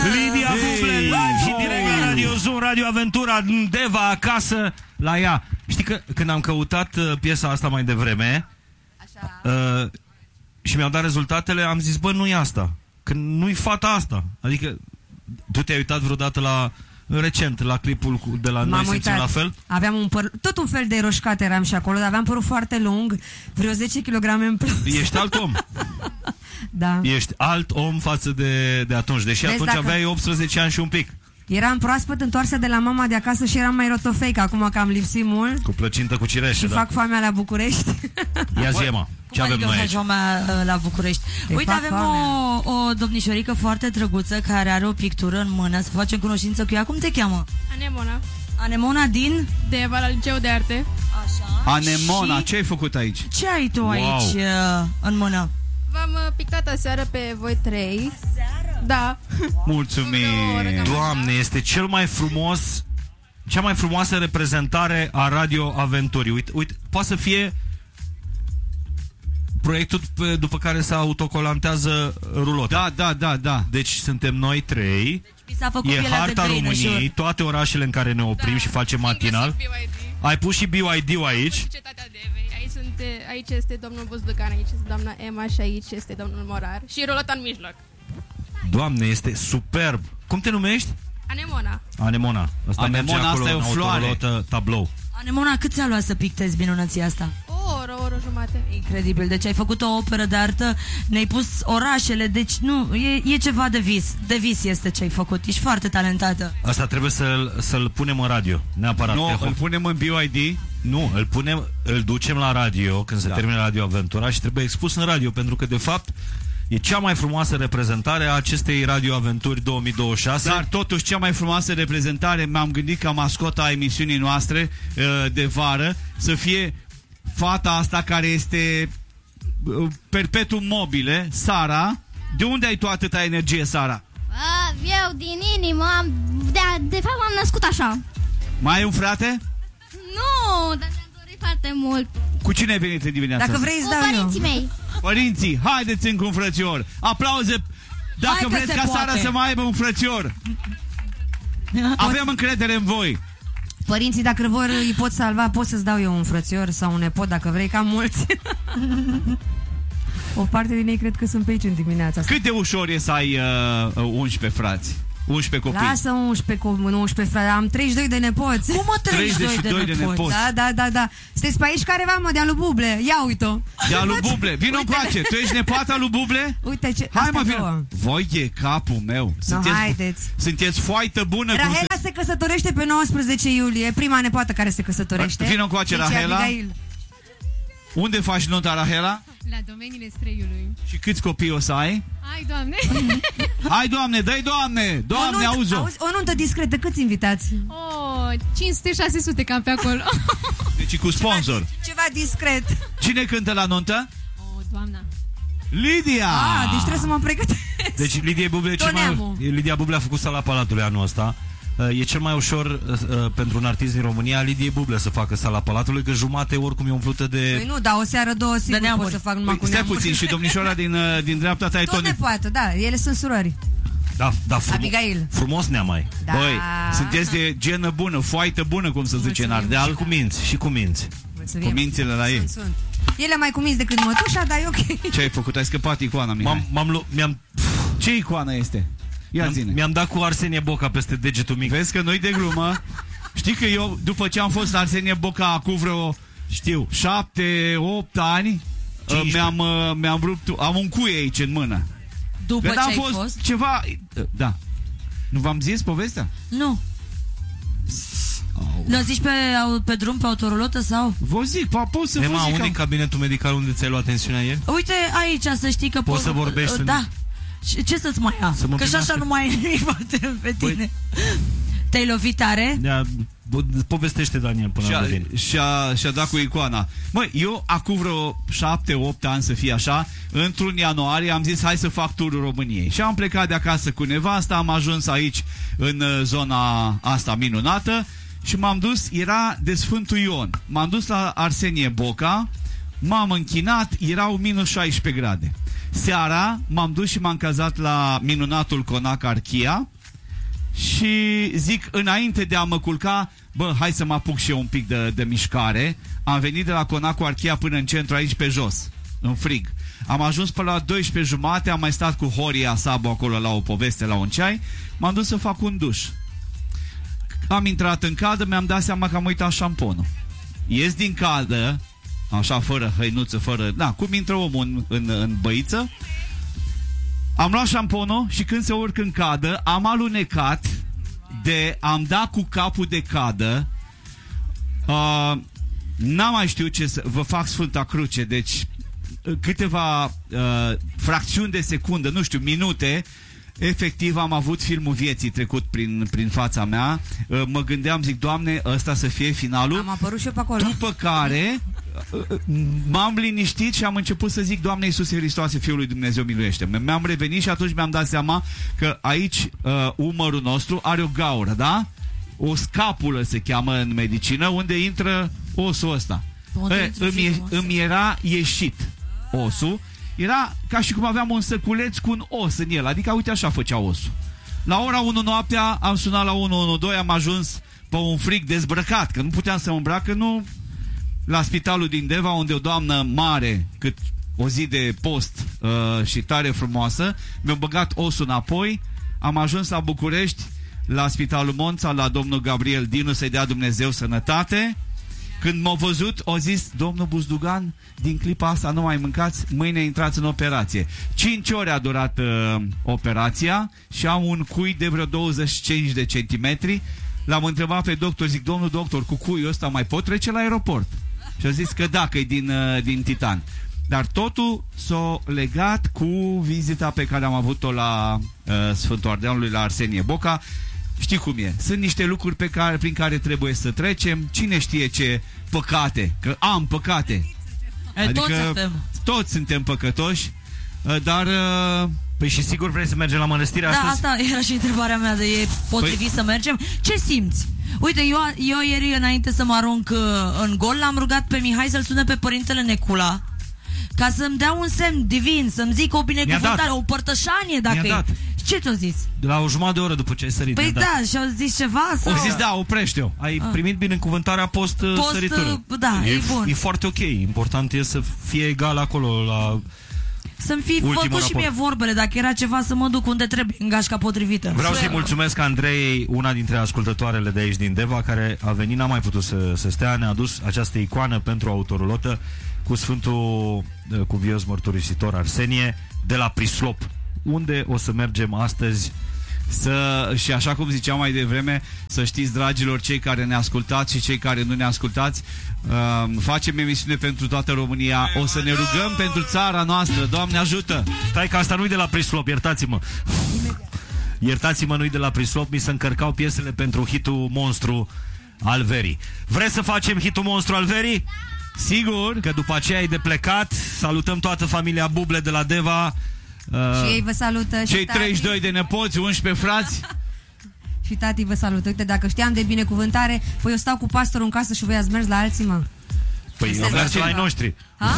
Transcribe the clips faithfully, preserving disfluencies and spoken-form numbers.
Lidia Buble, live și direct la Radio Zoom, Radio Aventura, Deva acasă la ea. Știi că când am căutat uh, piesa asta mai devreme uh, și mi-au dat rezultatele, am zis, bă, nu e asta. Că nu-i fata asta. Adică, tu te-ai uitat vreodată la... recent, la clipul cu, de la Noi Simțim la Fel? Aveam un păr, tot un fel de roșcat eram și acolo, dar aveam părul foarte lung, vreo zece kilograme în plus. Ești alt om. Da. Ești alt om față de, de atunci, deși Vezi, atunci dacă... aveai optsprezece ani și un pic. Eram proaspăt întoarsă de la mama de acasă și eram mai rotofeică, acum că am lipsit mult. Cu plăcintă cu cireșe, și da. fac foamea la București. Ia zi, Ema, ce avem noi aici? La București. Te Uite, avem o, o domnișorică foarte drăguță care are o pictură în mână, să facem cunoștință cu ea. Cum te cheamă? Anemona. Anemona din? Deva, la Liceu de Arte. Așa. Anemona, și... ce ai făcut aici? Ce ai tu wow. aici uh, în mână? V-am uh, pictat aseară pe voi trei. Aseară? Da. Mulțumim. Doamne, este cel mai frumos, cea mai frumoasă reprezentare a Radio Aventurii. Uite, uite, poate să fie proiectul pe, după care se autocolantează rulota. Da, da, da, da. Deci suntem noi trei. Deci, e harta de României, toate orașele în care ne oprim, da, și facem matinal. Ai pus și B Y D-ul aici. Cetatea Devei. Aici, sunt, aici este domnul Buzducan, aici este doamna Emma și aici este domnul Morar. Și rulota în mijloc. Doamne, este superb. Cum te numești? Anemona. Anemona. Asta Anemona, merge acolo asta e o în floare. autorulotă tablou. Anemona, cât ți-a luat să pictezi minunăția asta? O oră, o oră jumate. Incredibil, deci ai făcut o operă de artă, ne-ai pus orașele, deci nu, e, e ceva de vis. De vis este ce ai făcut, ești foarte talentată. Asta trebuie să-l, să-l punem în radio, neapărat. Nu, îl punem în B Y D. Nu, îl punem, îl ducem la radio când se da. termine Radio Aventura și trebuie expus în radio, pentru că de fapt e cea mai frumoasă reprezentare a acestei Radio Aventuri două mii douăzeci și șase. Dar totuși cea mai frumoasă reprezentare, m-am gândit ca mascota a emisiunii noastre de vară să fie fata asta care este perpetuum mobile, Sara. De unde ai tu atâta energie, Sara? A, eu din inimă am, de, de fapt am născut așa. Mai ai un frate? Nu, dar mi-am dorit foarte mult. Cu cine ai venit în dimineața Dacă asta? vrei, îți Cu dau părinții eu. mei. Părinții, haideți încă un frățior. Aplauze dacă Hai că vreți se ca poate. Sara să mai aibă un frățior. Avem încredere în voi. Părinții, dacă vor, îi pot salva, pot să-ți dau eu un frățior sau un nepot, dacă vrei, cam mulți. O parte din ei cred că sunt pe aici în dimineața asta. Cât de ușor e să ai uh, unsprezece frați? unsprezece copii. Lasă unsprezece, unsprezece frate, am treizeci și doi de nepoți. Cum mă, treizeci și doi de nepoți? Da, da, da, da. Sunteți pe aici careva, mă, de-a lui Buble. Ia uite-o. De-a lui Buble. Vino încoace. Tu ești nepoata lui Buble? Uite ce... Hai, mă, două. vino. Voi e capul meu. Sunteți, no, haideți. Sunteți foarte bună. Rahela cum se... se căsătorește pe nouăsprezece iulie. Prima nepoată care se căsătorește. Vino încoace, deci Rahela. Abigail. Unde faci nunta, Rahela? La domeniile streiului. Și câți copii o să ai? Hai, Doamne! Hai, Doamne, dă-i, Doamne! Doamne, auzi-o! Auzi, o nuntă discretă, câți invitați? Oh, cinci sute șase sute cam pe acolo. Deci cu sponsor. Ceva, ceva discret. Cine cântă la nuntă? Oh, Doamna! Lidia! Ah, deci trebuie să mă pregătesc. Deci Lidia Buble, cel mai, Lidia Buble a făcut Sala Palatului anul ăsta. E cel mai ușor uh, pentru un artist din România, Lidiei Buble, să facă Sala Palatului, că jumate oricum e umplută de... Păi nu, dar o seară, două sigur pot să fac numai cu Stai neamuri. puțin, și domnișoara din, uh, din dreapta ta e tot tot nepoată, da, ele sunt surori. Da, da, frum- Abigail. frumos ne mai. Da. Băi, sunteți de genă bună, foaită bună, cum să zice în Ardeal. Și cu minți, și cu minți. Mulțumim. Cu mințile la ei. Sunt, sunt. Ele mai cuminți decât mătușa, dar e ok. Ce ai făcut? Ai scăpat icoana, Mihai. M-am, m-am, mi-am, Ce icoană este? Ia mi-am, zine. mi-am dat cu Arsenie Boca peste degetul mic. Vezi că noi de glumă. Știi că eu, după ce am fost Arsenie Boca acum vreo, știu, șapte, opt ani, mi-am, mi-am rupt, am un cuie aici în mână. După Că ce ai fost, fost? Ceva, da. Nu v-am zis povestea? Nu. Le zici pe, pe drum, pe autorulotă sau? Vă zic, pa, pot să vă Ema, zic unde că... în cabinetul medical unde ți-ai luat tensiunea ieri? Uite aici, să știi că Poți să vorbești Da. Și ce să-ți mai ia? Să mă Că și așa primească. nu mai ai nimic pe tine. Te-ai lovit tare? Da, povestește, Daniel, până Și-a, la vin. și-a, și-a dat cu icoana. Măi, eu acum vreo șapte, opt ani să fie așa, într-un ianuarie am zis hai să fac turul României. Și am plecat de acasă cu nevasta, am ajuns aici în uh, zona asta minunată și m-am dus, era de Sfântul Ion. M-am dus la Arsenie Boca, m-am închinat, erau minus șaisprezece grade. Seara m-am dus și m-am cazat la minunatul Conac Archia și zic, înainte de a mă culca, bă, hai să mă apuc și eu un pic de, de mișcare. Am venit de la Conacul Archia până în centru, aici pe jos, în frig. Am ajuns până la douăsprezece jumate, am mai stat cu Horia Sabu acolo la o poveste, la un ceai. M-am dus să fac un duș. Am intrat în cadă, mi-am dat seama că am uitat șamponul. Ies din cadă, așa, fără hăinuță, fără... Da, cum intră omul în, în, în băiță. Am luat șamponul și când se urc în cadă, am alunecat de... Am dat cu capul de cadă. Uh, n-am mai știut ce să... Vă fac Sfânta Cruce, deci câteva uh, fracțiuni de secundă, nu știu, minute... Efectiv am avut filmul vieții trecut prin, prin fața mea. Mă gândeam, zic, Doamne, ăsta să fie finalul. Am apărut și eu pe acolo. După care m-am liniștit și am început să zic, Doamne Iisuse Hristoase, Fiul lui Dumnezeu, miluiește-mă. Mi-am revenit și atunci mi-am dat seama că aici uh, umărul nostru are o gaură, da? O scapulă se cheamă în medicină, unde intră osul ăsta. E, îmi, îmi era ieșit osul. Era ca și cum aveam un săculeț cu un os în el. Adică, uite, așa făcea osul. La ora unu noaptea am sunat la unu unu doi, am ajuns pe un frig dezbrăcat, că nu puteam să mă îmbrac, că nu... La spitalul din Deva, unde o doamnă mare, cât o zi de post uh, și tare frumoasă, mi-a băgat osul înapoi. Am ajuns la București, la Spitalul Monța, la domnul Gabriel Dinu, să-i dea Dumnezeu sănătate. Când m-au văzut, au zis, domnul Buzdugan, din clipa asta nu mai mâncați, mâine intrați în operație. Cinci ore a durat uh, operația și am un cui de vreo douăzeci și cinci de centimetri. L-am întrebat pe doctor, zic, domnul doctor, cu cuiul ăsta mai pot trece la aeroport? Și a zis că da, că e din, uh, din titan. Dar totul s-a legat cu vizita pe care am avut-o la uh, Sfântul Ardealului, la Arsenie Boca. Știi cum e? Sunt niște lucruri pe care, prin care trebuie să trecem. Cine știe ce păcate, că am păcate. E, adică toți suntem. Toți suntem păcătoși, dar... Păi și sigur vrei să mergem la mănăstire da, astăzi? Asta era și întrebarea mea, de e potrivit păi... să mergem. Ce simți? Uite, eu, eu ieri, înainte să mă arunc în gol, l-am rugat pe Mihai să-l sune pe Părintele Necula, ca să-mi dea un semn divin, să-mi zic o binecuvântare, o părtășanie, dacă e. Ce ți-o zis? De la o jumătate de oră după ce ai sărit. Păi da, și-au zis ceva? Sau... O zis, da, oprește-o. Ai ah. primit binecuvântarea post-săritură. Post, da, e, e bun. E foarte ok. Important e să fie egal acolo la... Să-mi fi făcut și mie vorbele, dacă era ceva să mă duc unde trebuie, în gașca potrivită. Vreau să-i mulțumesc Andrei, una dintre ascultătoarele de aici din Deva, care a venit, n-a mai putut să, să stea, ne-a adus această icoană pentru autorulotă cu Sfântul Cuvios Mărturisitor Arsenie de la Prislop, unde o să mergem astăzi. Să, și așa cum ziceam mai devreme, să știți, dragilor, cei care ne ascultați și cei care nu ne ascultați, uh, facem emisiune pentru toată România. O să ne rugăm pentru țara noastră. Doamne ajută! Stai că asta nu-i de la Prislop, iertați-mă. Iertați-mă, nu-i de la Prislop. Mi se încărcau piesele pentru hitul monstru al verii. Vreți să facem hitul monstru al verii? Sigur, că după aceea e de plecat. Salutăm toată familia Buble de la Deva. Uh, și ei vă salută. Cei treizeci și doi de nepoți, unsprezece frați. Și tati vă salută. Uite, dacă știam de binecuvântare, păi eu stau cu pastorul în casă și voi ați mers la alții, mă. Păi eu mers la ai noștri. Ha?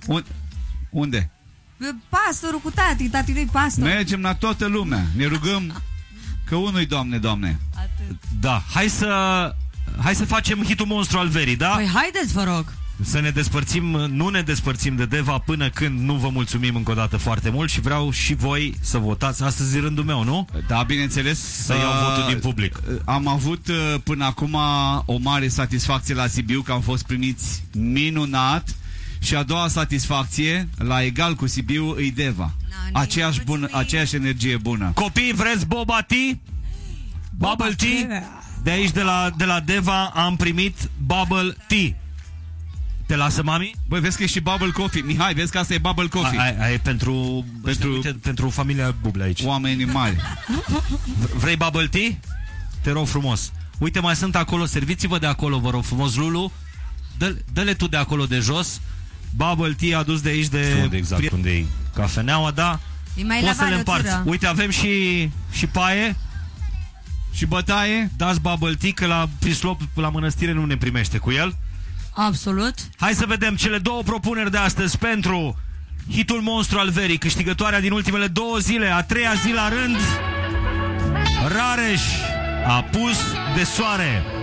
Unde? Pastorul cu tati, tati nu-i pastor. Mergem la toată lumea. Ne rugăm că unul-i Doamne, Doamne. Atât. Da, hai să Hai să facem hitul monstru al verii, da? Păi haideți, vă rog. Să ne despărțim, nu ne despărțim de Deva până când nu vă mulțumim încă o dată foarte mult și vreau și voi să votați. Astăzi e rândul meu, nu? Da, bineînțeles. Să iau uh, votul din public. Am avut uh, până acum o mare satisfacție la Sibiu, că am fost primiți minunat. Și a doua satisfacție, la egal cu Sibiu, îi Deva. No, aceeași, bun, aceeași energie bună. Copii, vreți boba tea? Bubble tea? De aici, de la, de la Deva, am primit bubble tea. Te lasă, mami? Băi, vezi că e și bubble coffee. Mihai, vezi că asta e bubble coffee. Aia a, e pentru, pentru, uite, pentru familia Buble aici. Oamenii mari. Vrei bubble tea? Te rog frumos. Uite, mai sunt acolo, serviți-vă de acolo, vă rog frumos, Lulu. Dă, dă-le tu de acolo de jos. Bubble tea adus de aici de... Unde exact, pri... unde e cafeneaua, da? Poți să le împarți. Uite, avem și, și paie. Și bătaie. Dați bubble tea, că la Prislop, la mănăstire, nu ne primește cu el. Absolut. Hai să vedem cele două propuneri de astăzi pentru hitul monstru al verii, câștigătoarea din ultimele două zile, a treia zi la rând, Rareș, Apus de soare.